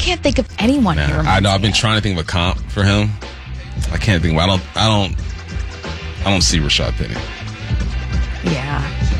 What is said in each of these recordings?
can't think of anyone here. I know. I've been trying to think of a comp for him. I can't think. I don't see Rashad Penny. Yeah.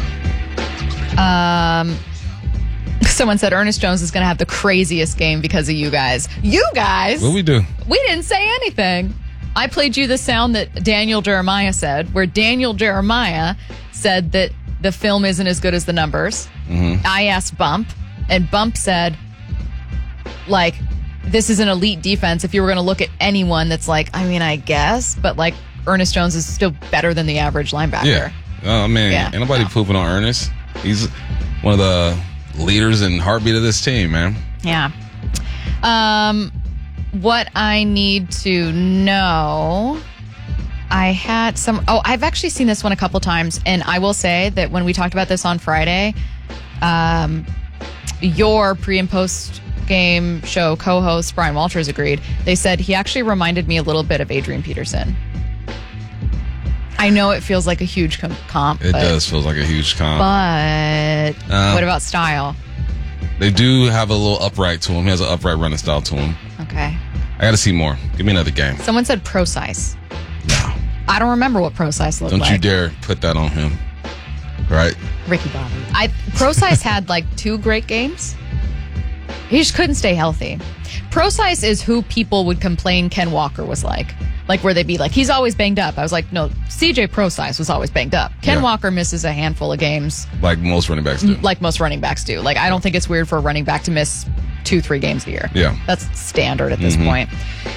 Someone said Ernest Jones is going to have the craziest game because of you guys. You guys? What we do? We didn't say anything. I played you the sound that Daniel Jeremiah said, where Daniel Jeremiah said that the film isn't as good as the numbers. Mm-hmm. I asked Bump, and Bump said, like, this is an elite defense. If you were going to look at anyone that's like, I mean, I guess, but like Ernest Jones is still better than the average linebacker. Yeah. Oh, man. Yeah. Ain't nobody pooping on Ernest. He's one of the leaders and heartbeat of this team, man. Yeah. What I need to know, I had some... Oh, I've actually seen this one a couple times, and I will say that when we talked about this on Friday, your pre- and post-game show co-host, Brian Walters, agreed. They said he actually reminded me a little bit of Adrian Peterson. I know it feels like a huge comp. It does feel like a huge comp. But what about style? They do have a little upright to him. He has an upright running style to him. Okay. I got to see more. Give me another game. Someone said Pro-Size. No. I don't remember what Pro-Size looked like. Don't you dare put that on him. Right? Ricky Bobby. Pro-Size had like 2 great games. He just couldn't stay healthy. Pro-Size is who people would complain Ken Walker was like. Like where they'd be like, he's always banged up. I was like, no, CJ Pro-Size was always banged up. Ken Walker misses a handful of games. Like most running backs do. Like, I don't think it's weird for a running back to miss 2-3 games a year. Yeah. That's standard at this point.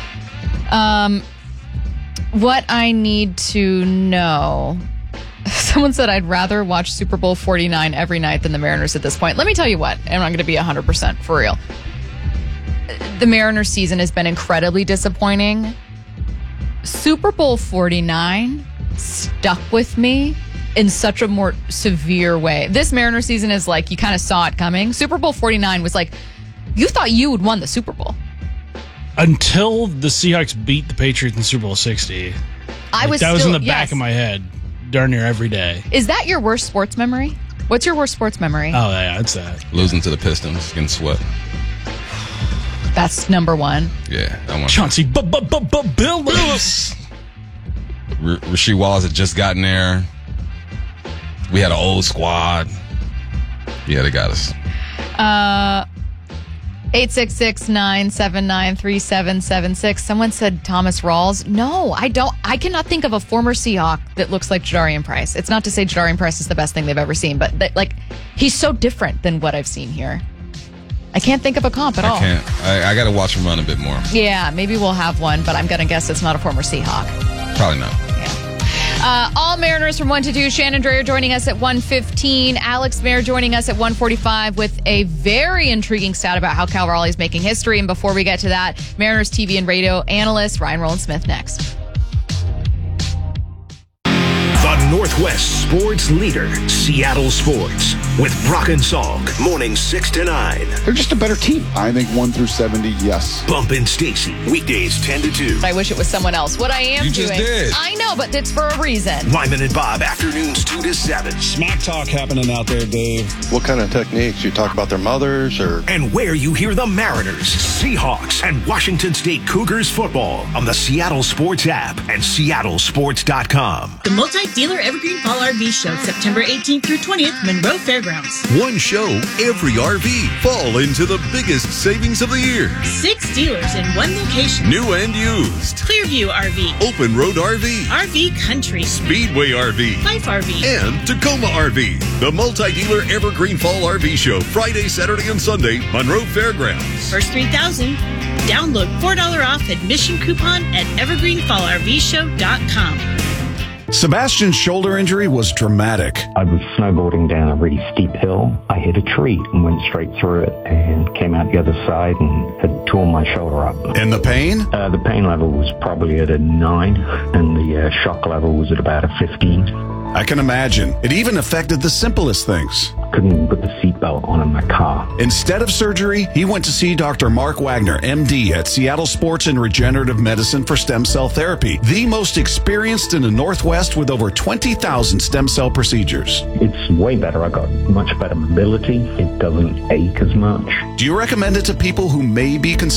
What I need to know... Someone said I'd rather watch Super Bowl 49 every night than the Mariners at this point. Let me tell you what, and I'm going to be 100% for real. The Mariners season has been incredibly disappointing. Super Bowl 49 stuck with me in such a more severe way. This Mariners season is like, you kind of saw it coming. Super Bowl 49 was like, you thought you would won the Super Bowl. Until the Seahawks beat the Patriots in Super Bowl 60. That was in the back of my head darn near every day. Is that your worst sports memory? What's your worst sports memory? Oh, yeah, it's that. Losing to the Pistons, getting swept. That's number one. Yeah. Chauncey Billups. Rasheed Wallace had just gotten there. We had an old squad. Yeah, they got us. 866-979-3776. Someone said Thomas Rawls. No, I don't. I cannot think of a former Seahawk that looks like Jadarian Price. It's not to say Jadarian Price is the best thing they've ever seen, but he's so different than what I've seen here. I can't think of a comp at all. I can't. I got to watch him run a bit more. Yeah, maybe we'll have one, but I'm going to guess it's not a former Seahawk. Probably not. Yeah. All Mariners from 1 to 2. Shannon Drayer joining us at 1:15. Alex Mayer joining us at 1:45 with a very intriguing stat about how Cal Raleigh is making history. And before we get to that, Mariners TV and radio analyst Ryan Rowland-Smith next. The Northwest sports leader, Seattle Sports, with Brock and Salk, mornings 6 to 9. They're just a better team. I think 1 through 70, yes. Bump and Stacy, weekdays 10 to 2. I wish it was someone else. What I am doing. You just did. I know, but it's for a reason. Lyman and Bob, afternoons 2 to 7. Smack talk happening out there, Dave. What kind of techniques? You talk about their mothers or... And where you hear the Mariners, Seahawks, and Washington State Cougars football on the Seattle Sports app and seattlesports.com. The multi-dealer Evergreen Fall RV Show, September 18th through 20th, Monroe Fairgrounds. One show, every RV. Fall into the biggest savings of the year. 6 dealers in one location. New and used. Clearview RV. Open Road RV. RV Country. Speedway RV. Life RV. And Tacoma RV. The multi-dealer Evergreen Fall RV Show, Friday, Saturday, and Sunday, Monroe Fairgrounds. First 3,000. Download $4 off admission coupon at evergreenfallrvshow.com. Sebastian's shoulder injury was dramatic. I was snowboarding down a really steep hill. I hit a tree and went straight through it and came out the other side and had torn my shoulder up. And the pain? The pain level was probably at a 9 and the shock level was at about a 15. I can imagine. It even affected the simplest things. Couldn't even put the seatbelt on in my car. Instead of surgery, he went to see Dr. Mark Wagner, MD, at Seattle Sports and Regenerative Medicine for Stem Cell Therapy, the most experienced in the Northwest with over 20,000 stem cell procedures. It's way better. I got much better mobility. It doesn't ache as much. Do you recommend it to people who may be considering